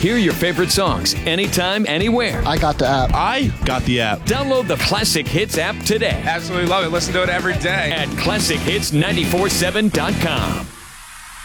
Hear your favorite songs anytime, anywhere. I got the app. I got the app. Download the Classic Hits app today Absolutely love it. Listen to it every day. at ClassicHits947.com.